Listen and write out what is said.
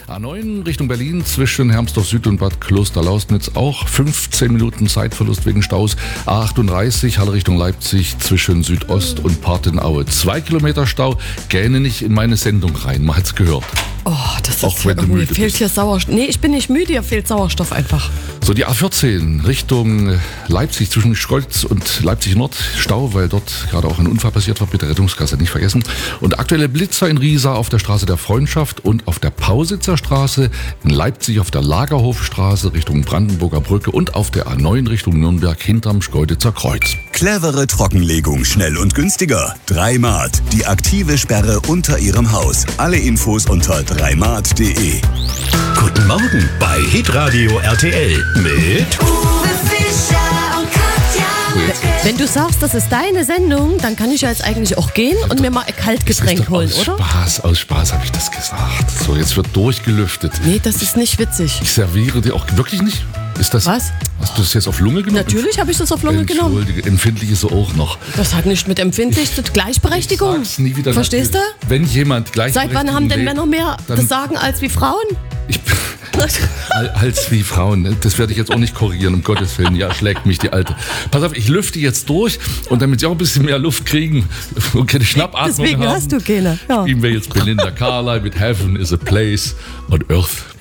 A9 Richtung Berlin zwischen Hermsdorf Süd und Bad Klosterlausnitz auch 15 Minuten Zeitverlust wegen Staus. A38 Halle Richtung Leipzig zwischen Südost und Partenaue 2 Kilometer Stau. Gähne nicht in meine Sendung rein, man hat's gehört. Oh, das Auch ist wenn du irgendwie müde fehlt bist. hier Sauerstoff. Nee, ich bin nicht müde, hier fehlt Sauerstoff einfach. So, die A14 Richtung Leipzig zwischen Schkeuditz und Leipzig Nord. Stau, weil dort gerade auch ein Unfall passiert war. Bitte Rettungsgasse nicht vergessen. Und aktuelle Blitzer in Riesa auf der Straße der Freundschaft und auf der Pausitzer Straße, in Leipzig auf der Lagerhofstraße Richtung Brandenburger Brücke und auf der A9 Richtung Nürnberg hinterm Schkeuditzer Kreuz. Clevere Trockenlegung, schnell und günstiger. 3Mart, die aktive Sperre unter Ihrem Haus. Alle Infos unter 3mart.de. Guten Morgen bei Hitradio RTL mit Uwe Fischer und Katja. Wenn du sagst, das ist deine Sendung, dann kann ich ja jetzt eigentlich auch gehen und mir mal ein Kaltgetränk holen, oder? Aus Spaß habe ich das gesagt. So, jetzt wird durchgelüftet. Nee, das ist nicht witzig. Ich serviere dir auch wirklich nicht. Ist das? Was? Hast du das jetzt auf Lunge genommen? Natürlich habe ich das auf Lunge genommen. Entschuldige, empfindlich ist er auch noch. Das hat nicht mit empfindlich zu tun. Gleichberechtigung. Sag's nie wieder. Verstehst du? Wenn jemand gleich. Seit wann haben denn Männer mehr dann- das Sagen als wie Frauen? Als wie Frauen. Das werde ich jetzt auch nicht korrigieren, um Gottes Willen. Ja, schlägt mich die Alte. Pass auf, ich lüfte jetzt durch und damit sie auch ein bisschen mehr Luft kriegen und keine Schnappatmung Deswegen haben, hast du keine. Ja. spielen wir jetzt Belinda Carlisle mit Heaven is a Place on Earth.